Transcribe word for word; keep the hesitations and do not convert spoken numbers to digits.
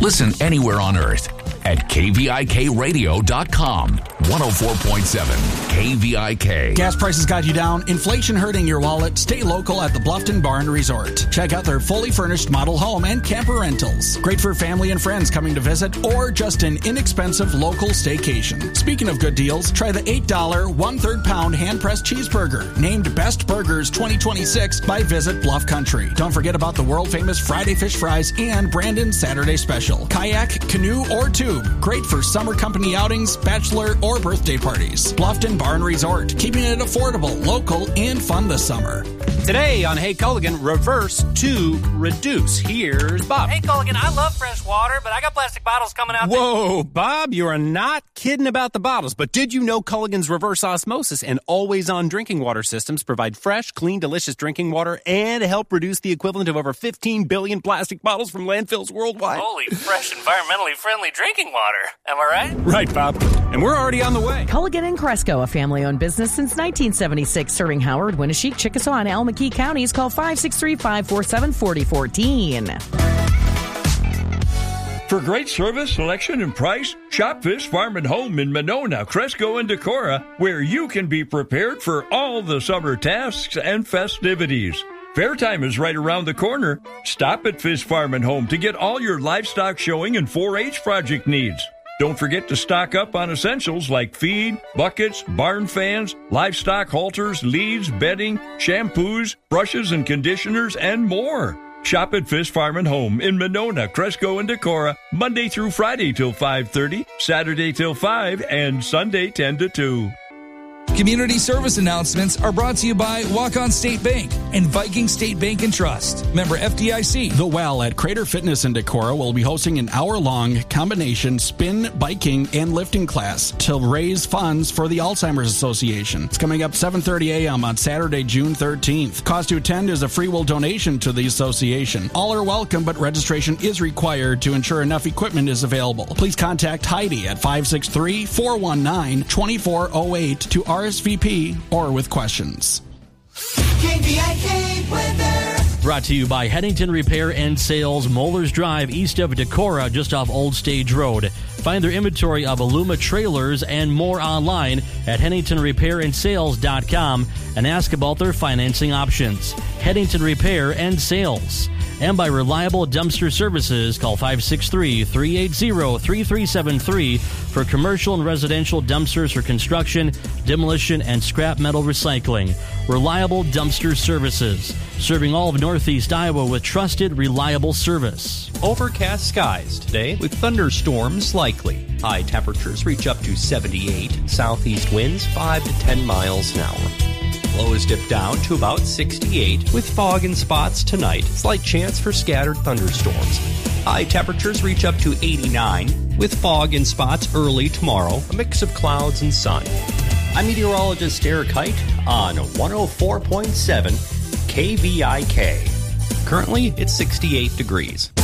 Listen anywhere on earth at K V I K radio dot com. one oh four point seven K V I K. Gas prices got you down, inflation hurting your wallet. Stay local at the Bluffton Barn Resort. Check out their fully furnished model home and camper rentals. Great for family and friends coming to visit or just an inexpensive local staycation. Speaking of good deals, try the eight dollars one-third pound hand-pressed cheeseburger, named Best Burgers twenty twenty-six by Visit Bluff Country. Don't forget about the world-famous Friday fish fries and Brandon's Saturday special. Kayak, canoe, or tube. Great for summer company outings, bachelor, or birthday parties. Bluffton Barn Resort, keeping it affordable, local, and fun this summer. Today on Hey Culligan, reverse to reduce. Here's Bob. Hey Culligan, I love fresh water, but I got plastic bottles coming out. Whoa, Bob, you are not kidding about the bottles. But did you know Culligan's reverse osmosis and always-on drinking water systems provide fresh, clean, delicious drinking water and help reduce the equivalent of over fifteen billion plastic bottles from landfills worldwide? Holy, fresh, environmentally friendly drinking water. Am I right? Right, Bob. And we're already on the way. Culligan and Cresco, a family-owned business since nineteen seventy-six, serving Howard, Winneshiek, Chickasaw, and Almaquee counties. Call five six three, five four seven, four oh one four. For great service, selection, and price, shop Fish Farm and Home in Monona, Cresco, and Decorah, where you can be prepared for all the summer tasks and festivities. Fair time is right around the corner. Stop at Fish Farm and Home to get all your livestock showing and four H project needs. Don't forget to stock up on essentials like feed, buckets, barn fans, livestock halters, leads, bedding, shampoos, brushes and conditioners, and more. Shop at Fish Farm and Home in Monona, Cresco, and Decorah, Monday through Friday till five thirty, Saturday till five, and Sunday ten to two. Community service announcements are brought to you by Walk-On State Bank and Viking State Bank and Trust. Member F D I C. The Well at Crater Fitness in Decorah will be hosting an hour-long combination spin, biking, and lifting class to raise funds for the Alzheimer's Association. It's coming up seven thirty a.m. on Saturday, June thirteenth. Cost to attend is a free will donation to the association. All are welcome, but registration is required to ensure enough equipment is available. Please contact Heidi at five six three, four one nine, two four zero eight to R S V P or with questions. K V I K weather. Brought to you by Headington Repair and Sales, Mollers Drive, east of Decorah, just off Old Stage Road. Find their inventory of Aluma trailers and more online at Headington Repair and Sales dot com and ask about their financing options. Headington Repair and Sales. And by Reliable Dumpster Services, call five six three, three eight zero, three three seven three for commercial and residential dumpsters for construction, demolition, and scrap metal recycling. Reliable Dumpster Services, serving all of Northeast Iowa with trusted, reliable service. Overcast skies today with thunderstorms likely. High temperatures reach up to seventy-eight. Southeast winds five to ten miles an hour. Lows dip down to about sixty-eight with fog in spots tonight. Slight chance for scattered thunderstorms. High temperatures reach up to eighty-nine with fog in spots early tomorrow. A mix of clouds and sun. I'm meteorologist Eric Height on one oh four point seven K V I K. Currently, it's sixty-eight degrees.